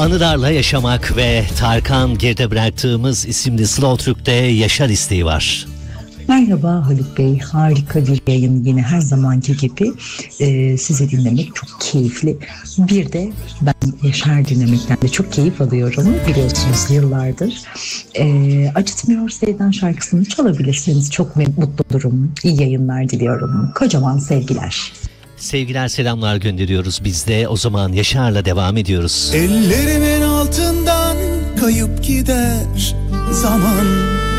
Anılarla Yaşamak ve Tarkan Geride Bıraktığımız isimli Slow Türk'te Yaşar isteği var. Merhaba Haluk Bey, harika bir yayın yine her zamanki gibi. Sizi dinlemek çok keyifli. Bir de ben Yaşar dinlemekten de çok keyif alıyorum, biliyorsunuz yıllardır. Acıtmıyor Sevdan şarkısını çalabilirseniz çok mutlu olurum. İyi yayınlar diliyorum. Kocaman sevgiler. Sevgiler, selamlar gönderiyoruz biz de. O zaman Yaşar'la devam ediyoruz. Ellerimin altından kayıp gider zaman.